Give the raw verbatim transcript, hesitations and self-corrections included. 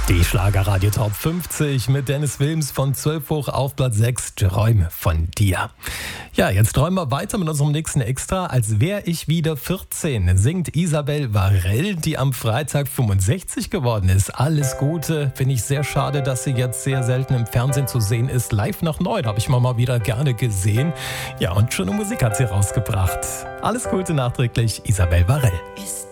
Die Schlagerradio Top fünfzig mit Dennis Wilms von zwölf hoch auf Platz sechs. Träume von dir. Ja, jetzt träumen wir weiter mit unserem nächsten Extra. Als wäre ich wieder vierzehn, singt Isabel Varell, die am Freitag fünfundsechzig geworden ist. Alles Gute. Finde ich sehr schade, dass sie jetzt sehr selten im Fernsehen zu sehen ist. Live nach neu, habe ich mal, mal wieder gerne gesehen. Ja, und schöne Musik hat sie rausgebracht. Alles Gute nachträglich, Isabel Varell.